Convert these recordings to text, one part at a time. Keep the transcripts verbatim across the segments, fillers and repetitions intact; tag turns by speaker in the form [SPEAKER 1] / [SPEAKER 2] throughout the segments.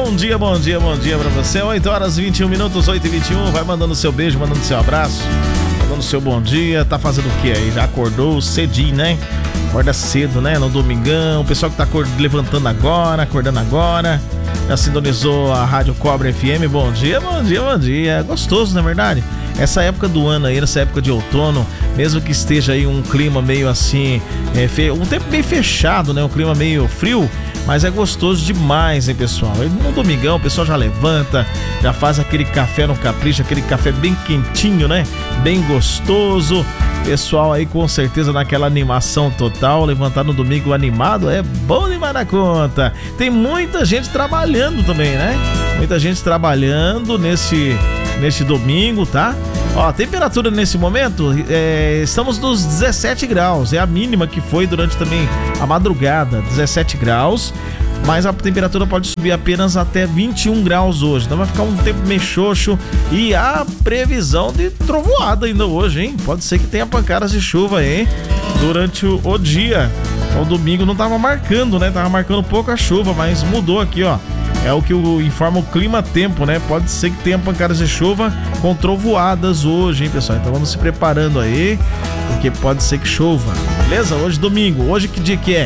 [SPEAKER 1] Bom dia, bom dia, bom dia pra você. oito horas e vinte e um minutos, oito e vinte e um. Vai mandando seu beijo, mandando seu abraço, mandando seu bom dia. Tá fazendo o que aí? Já acordou cedinho, né? Acorda cedo, né? No domingão. O pessoal que tá levantando agora, acordando agora. Já sintonizou a Rádio Cobra F M. Bom dia, bom dia, bom dia. Gostoso, não é verdade? Essa época do ano aí, essa época de outono, mesmo que esteja aí um clima meio assim, é, fe... um tempo meio fechado, né? Um clima meio frio, mas é gostoso demais, hein, pessoal? No domingão o pessoal já levanta, já faz aquele café no capricho, aquele café bem quentinho, né? Bem gostoso. Pessoal aí com certeza naquela animação total, levantar no domingo animado é bom demais na conta. Tem muita gente trabalhando também, né? Muita gente trabalhando nesse, nesse domingo, tá? Ó, a temperatura nesse momento, é, estamos nos dezessete graus, é a mínima que foi durante também a madrugada, dezessete graus. Mas a temperatura pode subir apenas até vinte e um graus hoje. Então vai ficar um tempo meio xoxo. E a previsão de trovoada ainda hoje, hein? Pode ser que tenha pancadas de chuva aí durante o, o dia. O domingo não tava marcando, né? Tava marcando pouco a chuva, mas mudou aqui, ó. É o que o, informa o clima-tempo, né? Pode ser que tenha pancadas de chuva com trovoadas hoje, hein, pessoal? Então vamos se preparando aí, porque pode ser que chova. Beleza? Hoje domingo. Hoje que dia que é?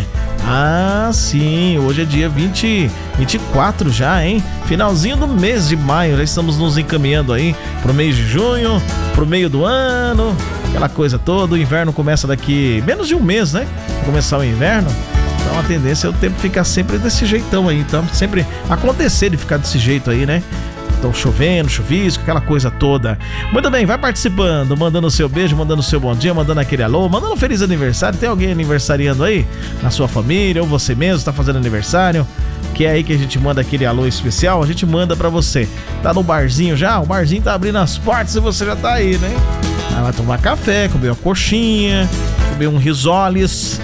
[SPEAKER 1] Ah, sim, hoje é dia vinte, vinte e quatro já, hein? Finalzinho do mês de maio, já estamos nos encaminhando aí pro mês de junho, pro meio do ano, aquela coisa toda. O inverno começa daqui menos de um mês, né? Vai começar o inverno, então a tendência é o tempo ficar sempre desse jeitão aí, então sempre acontecer de ficar desse jeito aí, né? Então chovendo, chuvisco, aquela coisa toda. Muito bem, vai participando, mandando o seu beijo, mandando o seu bom dia, mandando aquele alô, mandando um feliz aniversário. Tem alguém aniversariando aí? Na sua família, ou você mesmo está fazendo aniversário? Que é aí que a gente manda aquele alô especial, a gente manda pra você. Tá no barzinho já? O barzinho tá abrindo as portas e você já tá aí, né? Ah, vai tomar café, comer uma coxinha, comer um risoles.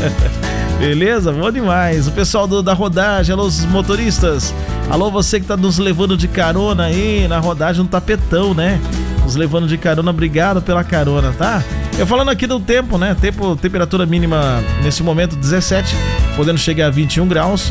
[SPEAKER 1] Beleza? Bom demais. O pessoal do, da rodagem, alô os motoristas. Alô você que tá nos levando de carona aí na rodagem no tapetão, né? Nos levando de carona, obrigado pela carona, tá? Eu falando aqui do tempo, né? Tempo, temperatura mínima nesse momento dezessete, podendo chegar a vinte e um graus.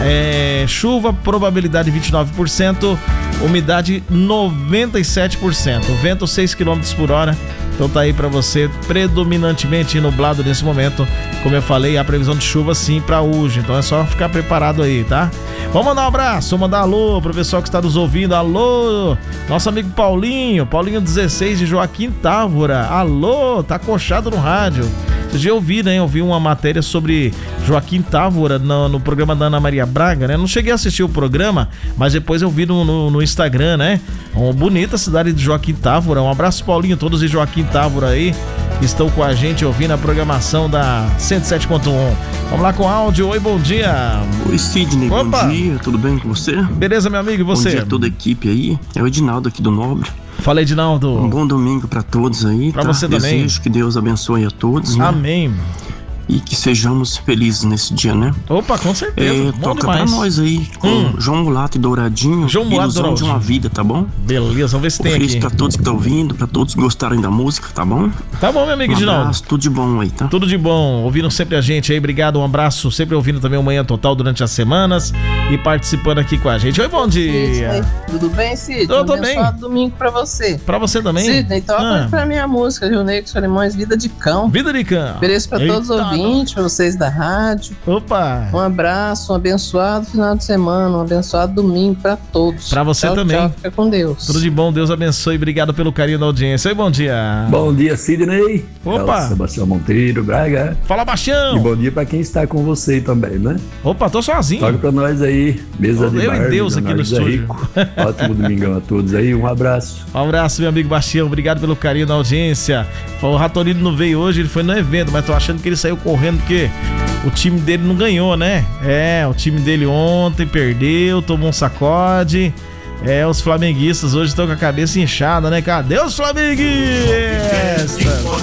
[SPEAKER 1] É, chuva, probabilidade vinte e nove por cento, umidade noventa e sete por cento, vento seis quilômetros por hora. Então tá aí pra você, predominantemente nublado nesse momento. Como eu falei, a previsão de chuva sim pra hoje, então é só ficar preparado aí, tá? Vamos mandar um abraço, mandar alô pro pessoal que está nos ouvindo. Alô, nosso amigo Paulinho, Paulinho dezesseis de Joaquim Távora. Alô, tá coxado no rádio. Vocês já ouviram, né? Eu vi uma matéria sobre Joaquim Távora no, no programa da Ana Maria Braga, né? Não cheguei a assistir o programa, mas depois eu vi no, no, no Instagram, né? Uma bonita cidade de Joaquim Távora. Um abraço, Paulinho, todos de Joaquim Távora aí que estão com a gente ouvindo a programação da cento e sete ponto um. Vamos lá com áudio. Oi, bom dia.
[SPEAKER 2] Oi, Sidney,
[SPEAKER 1] Opa.
[SPEAKER 2] Bom dia, tudo bem com você?
[SPEAKER 1] Beleza, meu amigo, e você?
[SPEAKER 2] Bom dia a toda a equipe aí, é o Edinaldo aqui do Nobre.
[SPEAKER 1] Fala, Edinaldo.
[SPEAKER 2] Um bom domingo pra todos aí,
[SPEAKER 1] pra
[SPEAKER 2] tá?
[SPEAKER 1] você também.
[SPEAKER 2] Desejo que Deus abençoe a todos, né?
[SPEAKER 1] Amém.
[SPEAKER 2] E que sejamos felizes nesse dia, né?
[SPEAKER 1] Opa, com certeza.
[SPEAKER 2] É,
[SPEAKER 1] bom
[SPEAKER 2] toca
[SPEAKER 1] demais.
[SPEAKER 2] pra nós aí com
[SPEAKER 1] hum.
[SPEAKER 2] João Mulato e Douradinho.
[SPEAKER 1] João Mulato e Douradinho.
[SPEAKER 2] De uma vida, tá bom?
[SPEAKER 1] Beleza, vamos ver se tem aqui.
[SPEAKER 2] Ofereço pra todos que estão ouvindo, pra todos que gostarem da música, tá bom?
[SPEAKER 1] Tá bom, meu amigo
[SPEAKER 2] um
[SPEAKER 1] Edinaldo.
[SPEAKER 2] abraço, tudo de bom aí, tá?
[SPEAKER 1] Tudo de bom, ouvindo sempre a gente aí, obrigado, um abraço, sempre ouvindo também o Manhã Total durante as semanas e participando aqui com a gente. Oi, bom dia.
[SPEAKER 3] Tudo bem, Cid?
[SPEAKER 1] Tudo
[SPEAKER 3] um
[SPEAKER 1] bem.
[SPEAKER 3] domingo pra você.
[SPEAKER 1] Pra você também.
[SPEAKER 3] Cid, toca
[SPEAKER 1] ah.
[SPEAKER 3] pra minha música, Rio Negro Solimões, Vida de Cão.
[SPEAKER 1] Vida de Cão.
[SPEAKER 3] Ofereço pra
[SPEAKER 1] Eita,
[SPEAKER 3] todos os ouvintes, pra vocês da rádio.
[SPEAKER 1] Opa.
[SPEAKER 3] Um abraço, um abençoado final de semana, um abençoado domingo pra todos.
[SPEAKER 1] Pra você
[SPEAKER 3] tchau,
[SPEAKER 1] também.
[SPEAKER 3] Tchau, fica com Deus.
[SPEAKER 1] Tudo de bom, Deus abençoe, obrigado pelo carinho da audiência. Oi, bom dia.
[SPEAKER 4] Bom dia, Sidney.
[SPEAKER 1] Opa.
[SPEAKER 4] É o Sebastião Monteiro, Braga.
[SPEAKER 1] Fala, Bastião.
[SPEAKER 4] E bom dia pra quem está com você também, né?
[SPEAKER 1] Opa, tô sozinho.
[SPEAKER 4] Toca pra nós aí, mesa de bar.
[SPEAKER 1] Eu e Deus aqui no estúdio.
[SPEAKER 4] Ótimo domingão a todos aí, um abraço.
[SPEAKER 1] Um abraço, meu amigo Bastião, obrigado pelo carinho da audiência. O Ratonino não veio hoje, ele foi no evento, mas tô achando que ele saiu correndo porque o time dele não ganhou, né? É, o time dele ontem perdeu, tomou um sacode. É, os flamenguistas hoje estão com a cabeça inchada, né? Cadê os flamenguistas?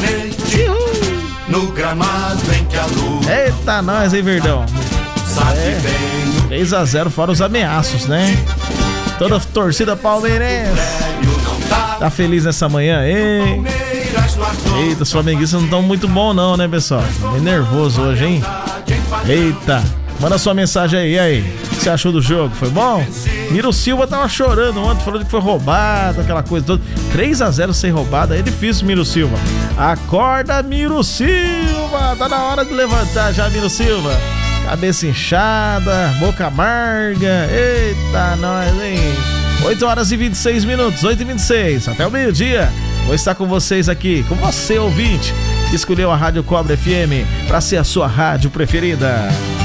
[SPEAKER 5] No gramado em que a luz.
[SPEAKER 1] Eita, nós, hein, Verdão? É, três a zero fora os ameaços, né? Toda a torcida palmeirense tá feliz nessa manhã, hein? Eita, os flamenguistas não estão muito bom não, né, pessoal? Meio nervoso hoje, hein? Eita, Manda sua mensagem aí, e aí? O que você achou do jogo? Foi bom? Miro Silva tava chorando ontem, falando que foi roubado, aquela coisa toda. três a zero sem roubada, é difícil, Miro Silva. Acorda, Miro Silva! Tá na hora de levantar já, Miro Silva. Cabeça inchada, boca amarga. Eita, nós, hein? oito horas e vinte e seis minutos, oito e vinte e seis. Até o meio-dia. Vou estar com vocês aqui, com você, ouvinte, que escolheu a Rádio Cobra F M para ser a sua rádio preferida.